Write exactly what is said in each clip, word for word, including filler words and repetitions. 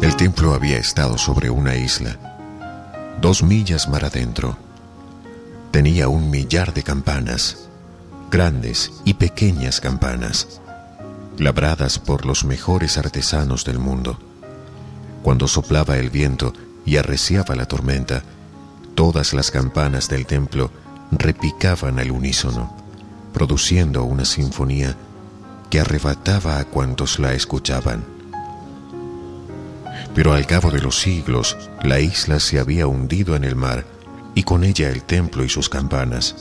El templo había estado sobre una isla, dos millas mar adentro. Tenía un millar de campanas, grandes y pequeñas campanas, labradas por los mejores artesanos del mundo. Cuando soplaba el viento y arreciaba la tormenta, todas las campanas del templo repicaban al unísono, produciendo una sinfonía que arrebataba a cuantos la escuchaban. Pero al cabo de los siglos, la isla se había hundido en el mar y con ella el templo y sus campanas.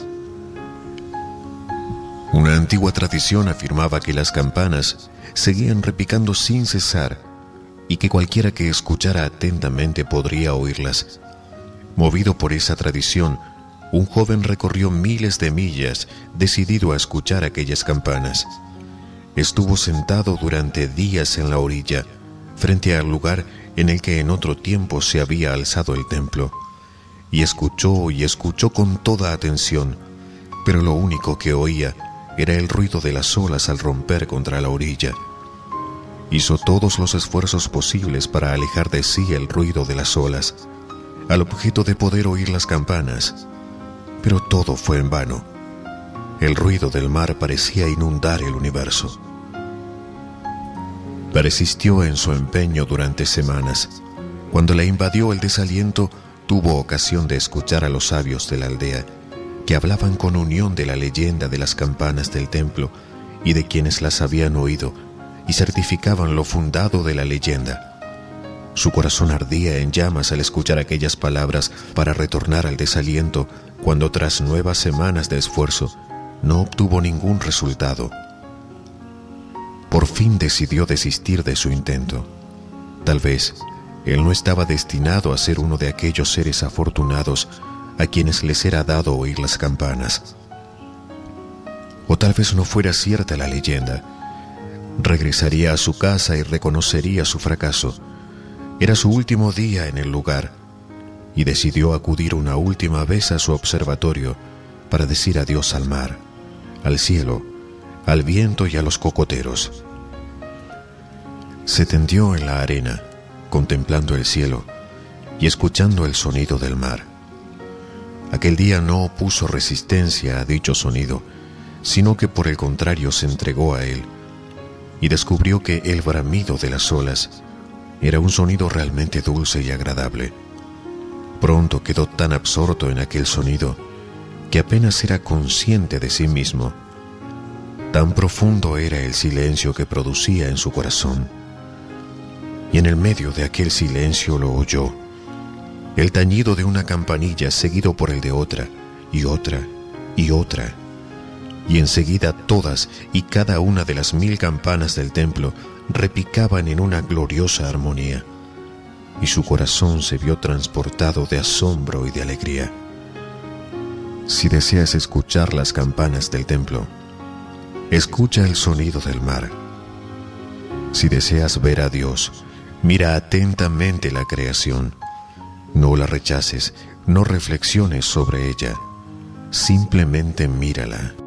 Una antigua tradición afirmaba que las campanas seguían repicando sin cesar y que cualquiera que escuchara atentamente podría oírlas. Movido por esa tradición, un joven recorrió miles de millas decidido a escuchar aquellas campanas. Estuvo sentado durante días en la orilla, frente al lugar en el que en otro tiempo se había alzado el templo, y escuchó y escuchó con toda atención, pero lo único que oía era el ruido de las olas al romper contra la orilla. Hizo todos los esfuerzos posibles para alejar de sí el ruido de las olas, al objeto de poder oír las campanas, pero todo fue en vano. El ruido del mar parecía inundar el universo. Persistió en su empeño durante semanas. Cuando le invadió el desaliento, tuvo ocasión de escuchar a los sabios de la aldea, que hablaban con unión de la leyenda de las campanas del templo y de quienes las habían oído, y certificaban lo fundado de la leyenda. Su corazón ardía en llamas al escuchar aquellas palabras para retornar al desaliento, cuando tras nuevas semanas de esfuerzo no obtuvo ningún resultado. Por fin decidió desistir de su intento. Tal vez él no estaba destinado a ser uno de aquellos seres afortunados a quienes les era dado oír las campanas. O tal vez no fuera cierta la leyenda. Regresaría a su casa y reconocería su fracaso. Era su último día en el lugar, y decidió acudir una última vez a su observatorio para decir adiós al mar, al cielo, al viento y a los cocoteros. Se tendió en la arena, contemplando el cielo y escuchando el sonido del mar. Aquel día no opuso resistencia a dicho sonido, sino que por el contrario se entregó a él, y descubrió que el bramido de las olas era un sonido realmente dulce y agradable. Pronto quedó tan absorto en aquel sonido que apenas era consciente de sí mismo. Tan profundo era el silencio que producía en su corazón. Y en el medio de aquel silencio lo oyó, el tañido de una campanilla seguido por el de otra, y otra, y otra. Y enseguida todas y cada una de las mil campanas del templo repicaban en una gloriosa armonía, y su corazón se vio transportado de asombro y de alegría. Si deseas escuchar las campanas del templo, escucha el sonido del mar. Si deseas ver a Dios, mira atentamente la creación. No la rechaces, no reflexiones sobre ella, simplemente mírala.